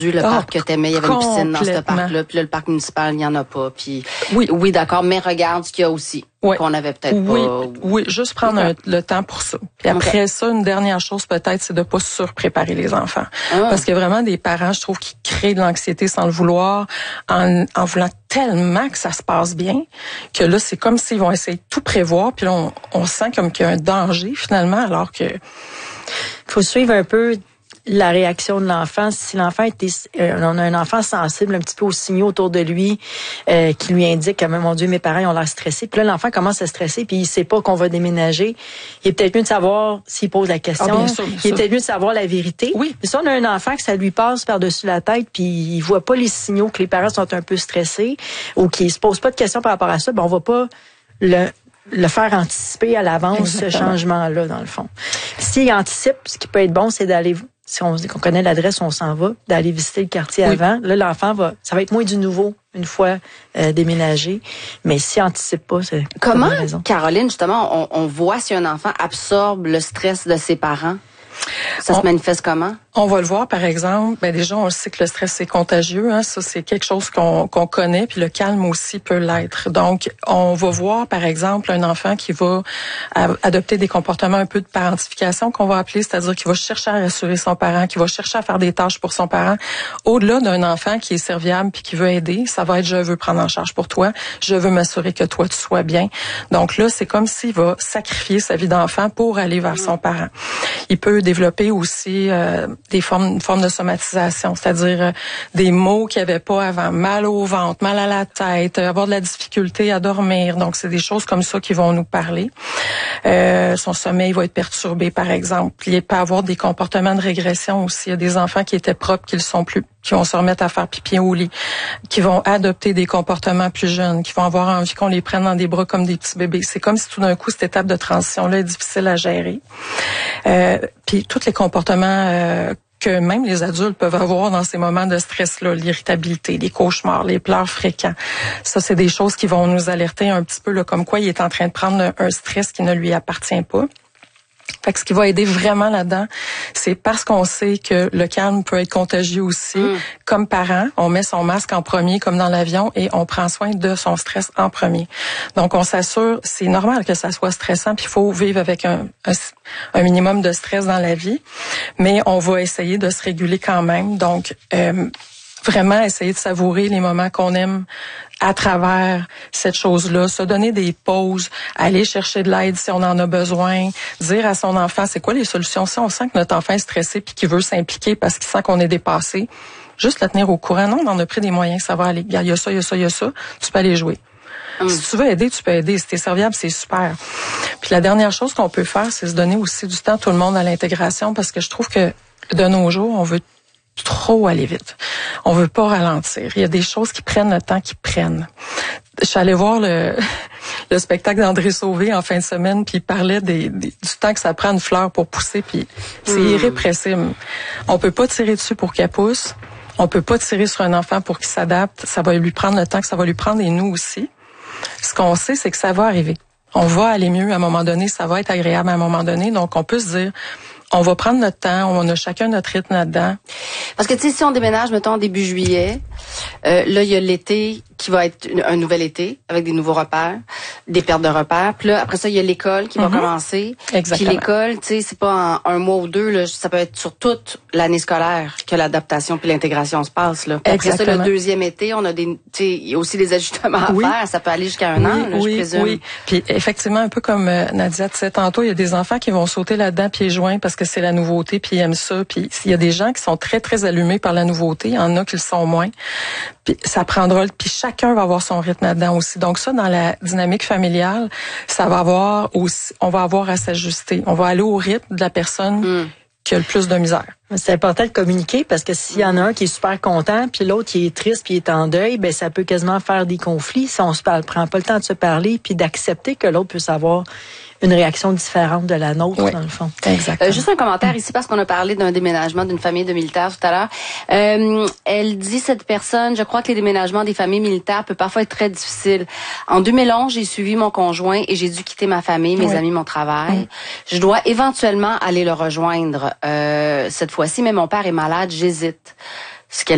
le parc que t'aimais, il y avait une piscine dans ce parc-là, puis là, le parc municipal, il n'y en a pas. Puis oui, d'accord, mais regarde ce qu'il y a aussi, qu'on avait peut-être pas. Oui, juste prendre le temps pour ça. Puis après ça, une dernière chose peut-être, c'est de pas surpréparer les enfants. Parce qu'il y a vraiment des parents, je trouve, qui créent de l'anxiété sans le vouloir, en voulant tellement que ça se passe bien, que là, c'est comme s'ils vont essayer de tout prévoir, puis là, on sent comme qu'il y a un danger, finalement, alors que... Faut suivre un peu la réaction de l'enfant. Si l'enfant on a un enfant sensible un petit peu aux signaux autour de lui qui lui indiquent que, mon Dieu, mes parents ont l'air stressés. Puis là, l'enfant commence à stresser, puis il sait pas qu'on va déménager. Il est peut-être mieux de savoir s'il pose la question. Bien sûr. Il est peut-être mieux de savoir la vérité. Oui. Mais si on a un enfant que ça lui passe par-dessus la tête, puis il voit pas les signaux que les parents sont un peu stressés ou qu'il se pose pas de questions par rapport à ça, on va pas le faire anticiper à l'avance, ce changement-là, dans le fond. S'il anticipe, ce qui peut être bon, c'est d'aller, si on connaît l'adresse, on s'en va, d'aller visiter le quartier avant. Là, l'enfant ça va être moins du nouveau une fois déménagé. Mais s'il anticipe pas, c'est comment, Caroline, justement, on voit si un enfant absorbe le stress de ses parents? Ça se manifeste comment? On va le voir, par exemple. Déjà, on sait que le stress, c'est contagieux. Hein. Ça, c'est quelque chose qu'on connaît. Puis le calme aussi peut l'être. Donc, on va voir, par exemple, un enfant qui va adopter des comportements un peu de parentification, qu'on va appeler, c'est-à-dire qu'il va chercher à rassurer son parent, qu'il va chercher à faire des tâches pour son parent. Au-delà d'un enfant qui est serviable puis qui veut aider, ça va être « je veux prendre en charge pour toi, je veux m'assurer que toi, tu sois bien ». Donc là, c'est comme s'il va sacrifier sa vie d'enfant pour aller vers son parent. Il peut développer aussi une forme de somatisation, c'est-à-dire des maux qu'il n'y avait pas avant, mal au ventre, mal à la tête, avoir de la difficulté à dormir. Donc, c'est des choses comme ça qui vont nous parler. Son sommeil va être perturbé, par exemple. Il peut avoir des comportements de régression aussi. Il y a des enfants qui étaient propres, qui le sont plus, qui vont se remettre à faire pipi au lit, qui vont adopter des comportements plus jeunes, qui vont avoir envie qu'on les prenne dans des bras comme des petits bébés. C'est comme si tout d'un coup, cette étape de transition-là est difficile à gérer. Puis tous les comportements que même les adultes peuvent avoir dans ces moments de stress-là, l'irritabilité, les cauchemars, les pleurs fréquents. Ça, c'est des choses qui vont nous alerter un petit peu là, comme quoi il est en train de prendre un stress qui ne lui appartient pas. Fait que ce qui va aider vraiment là-dedans, c'est parce qu'on sait que le calme peut être contagieux aussi. Comme parent, on met son masque en premier, comme dans l'avion, et on prend soin de son stress en premier. Donc, on s'assure, c'est normal que ça soit stressant, puis il faut vivre avec un minimum de stress dans la vie, mais on va essayer de se réguler quand même. Donc, vraiment essayer de savourer les moments qu'on aime à travers cette chose-là, se donner des pauses, aller chercher de l'aide si on en a besoin, dire à son enfant c'est quoi les solutions. Si on sent que notre enfant est stressé puis qu'il veut s'impliquer parce qu'il sent qu'on est dépassé, juste le tenir au courant. Non, on en a pris des moyens, ça va aller. Il y a ça, tu peux aller jouer. Si tu veux aider, tu peux aider. Si t'es serviable, c'est super. Puis la dernière chose qu'on peut faire, c'est se donner aussi du temps, tout le monde, à l'intégration, parce que je trouve que de nos jours, on veut trop aller vite. On veut pas ralentir. Il y a des choses qui prennent le temps qu'ils prennent. Je suis allée voir le spectacle d'André Sauvé en fin de semaine, puis il parlait du temps que ça prend une fleur pour pousser, puis c'est irrépressible. On peut pas tirer dessus pour qu'elle pousse. On peut pas tirer sur un enfant pour qu'il s'adapte. Ça va lui prendre le temps que ça va lui prendre, et nous aussi. Ce qu'on sait, c'est que ça va arriver. On va aller mieux à un moment donné, ça va être agréable à un moment donné. Donc, on peut se dire, on va prendre notre temps, on a chacun notre rythme là-dedans. Parce que, tu sais, si on déménage, mettons, début juillet, là, il y a l'été qui va être un nouvel été, avec des nouveaux repères, des pertes de repères. Puis là, après ça, il y a l'école qui va commencer. Exactement. Puis l'école, tu sais, c'est pas en un mois ou deux, là, ça peut être sur toute l'année scolaire que l'adaptation puis l'intégration se passe, là. Puis après ça, le deuxième été, on a tu sais, il y a aussi des ajustements à faire. Ça peut aller jusqu'à un an, là, je présume. Oui. Puis effectivement, un peu comme Nadia disait tantôt, il y a des enfants qui vont sauter là-dedans pieds joints parce que c'est la nouveauté, puis ils aiment ça. Puis il y a des gens qui sont très, très allumés par la nouveauté. Il y en a qui le sont moins. Puis ça prendra, puis chacun va avoir son rythme là-dedans aussi. Donc ça, dans la dynamique familiale, ça va avoir aussi, on va avoir à s'ajuster. On va aller au rythme de la personne qui a le plus de misère. C'est important de communiquer parce que s'il y en a un qui est super content puis l'autre qui est triste puis est en deuil, ben ça peut quasiment faire des conflits si on se parle, prend pas le temps de se parler puis d'accepter que l'autre puisse avoir une réaction différente de la nôtre, dans le fond. Exactement. Juste un commentaire ici, parce qu'on a parlé d'un déménagement d'une famille de militaires tout à l'heure. Elle dit, cette personne, je crois que les déménagements des familles militaires peuvent parfois être très difficiles. En 2011, j'ai suivi mon conjoint et j'ai dû quitter ma famille, mes amis, mon travail. Je dois éventuellement aller le rejoindre cette fois-ci, mais mon père est malade, j'hésite. Ce qu'elle